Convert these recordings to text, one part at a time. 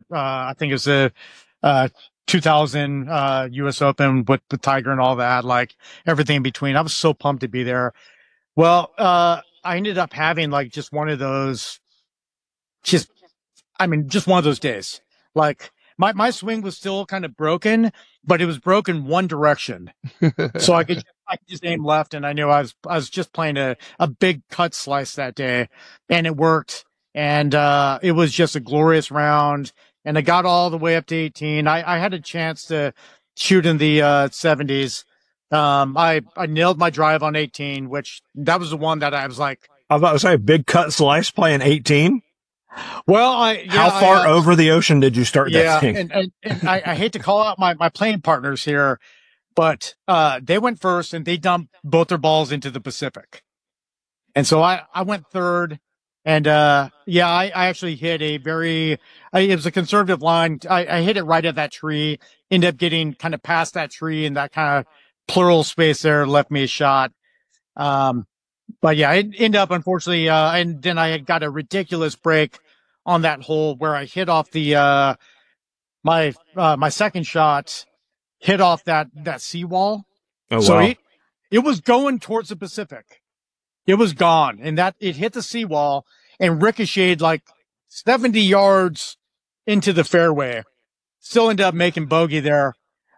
I think it was the, 2000, US Open with Tiger and all that, like everything in between. I was so pumped to be there. Well, I ended up having like just one of those, just, I mean, just one of those days. Like my swing was still kind of broken, but it was broken one direction. So I could just aim left, and I knew I was just playing a big cut slice that day, and it worked. And, it was just a glorious round, and I got all the way up to 18. I had a chance to shoot in the, 70s. I nailed my drive on 18, which that was the one that I was like, I was about to say, big cut slice playing 18. well, How far over the ocean did you start that thing? and I hate to call out my playing partners here, but they went first and they dumped both their balls into the Pacific. And so I went third, and I actually hit it was a conservative line. I hit it right at that tree, ended up getting kind of past that tree, and that kind of plural space there left me a shot. But yeah, it ended up, unfortunately, and then I got a ridiculous break on that hole where I hit off the, my second shot hit off that seawall. Oh, So wow. it was going towards the Pacific. It was gone, and it hit the seawall and ricocheted like 70 yards into the fairway. Still ended up making bogey there.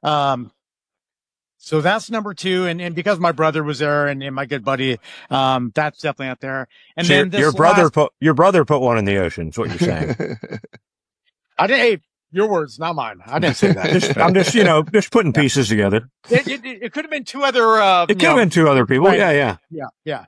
So that's number two. And because my brother was there and my good buddy, that's definitely out there. And So then your brother put one in the ocean, is what you're saying. hey, your words, not mine. I didn't say that. I'm just putting pieces together. It could have been two other, It could have been two other people. Right. Yeah.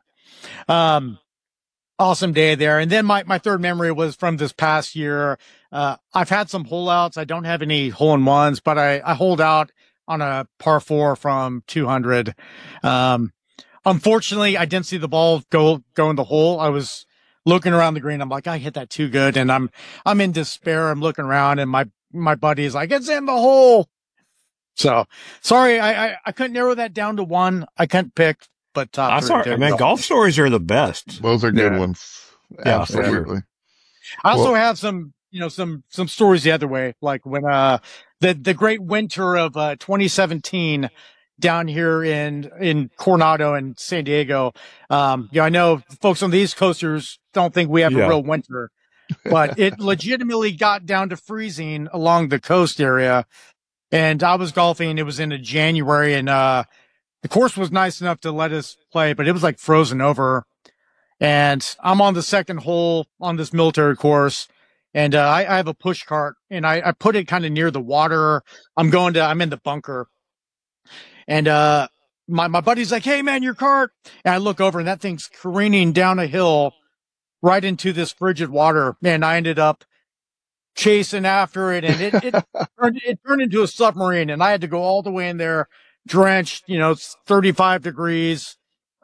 Awesome day there. And then my third memory was from this past year. I've had some hole outs. I don't have any hole in ones, but I holed out on a par 4 from 200. Unfortunately, I didn't see the ball go in the hole. I was looking around the green. I'm like, I hit that too good. And I'm in despair. I'm looking around, and my buddy is like, it's in the hole. So sorry. I couldn't narrow that down to one. I couldn't pick, but top three. Man, golf stories are the best. Those are good ones. Yeah, Absolutely. I also have some stories the other way, like when, the great winter of, 2017 down here in Coronado and San Diego. I know folks on the East Coasters don't think we have a real winter, but it legitimately got down to freezing along the coast area. And I was golfing. It was in January, and, the course was nice enough to let us play, but it was like frozen over. And I'm on the second hole on this military course. And, I have a push cart, and I put it kind of near the water. I'm in the bunker, and, my buddy's like, hey man, your cart. And I look over, and that thing's careening down a hill right into this frigid water. Man, I ended up chasing after it, and it turned into a submarine, and I had to go all the way in there drenched, it's 35 degrees.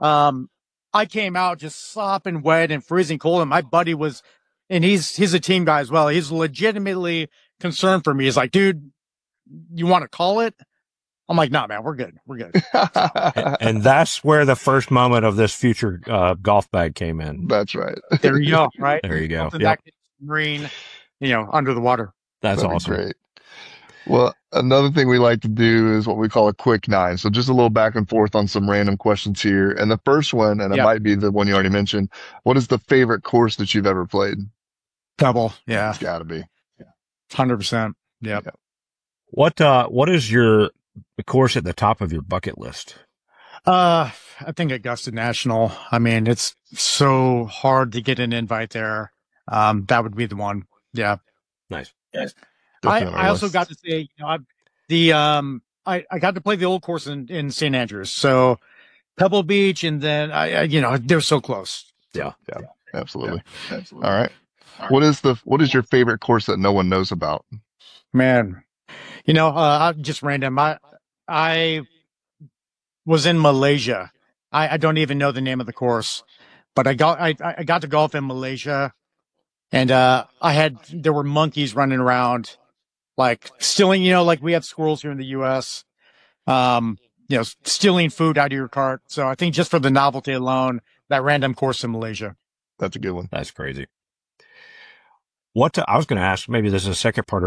I came out just sopping wet and freezing cold, and my buddy was, and he's a team guy as well. He's legitimately concerned for me. He's like, dude, you want to call it? I'm like, nah, man, we're good. We're good. And that's where the first moment of this future golf bag came in. That's right. There you go. Right. There you go. That marine, under the water. That's That'd be awesome. Great. Well, another thing we like to do is what we call a quick nine. So just a little back and forth on some random questions here. And the first one, and it might be the one you already mentioned, what is the favorite course that you've ever played? Double. Yeah. It's gotta be. 100%. Yep. What is the course at the top of your bucket list? I think Augusta National. I mean, it's so hard to get an invite there. That would be the one. Yeah. Nice. Yes. I also got to say, I got to play the old course in St. Andrews. So Pebble Beach, and then they're so close. Yeah. Absolutely. All right. What is your favorite course that no one knows about? Man, just random. I was in Malaysia. I don't even know the name of the course, but I got to golf in Malaysia, and there were monkeys running around, like stealing, like we have squirrels here in the US, stealing food out of your cart. So I think just for the novelty alone, that random course in Malaysia. That's a good one. That's crazy. I was going to ask, maybe this is a second part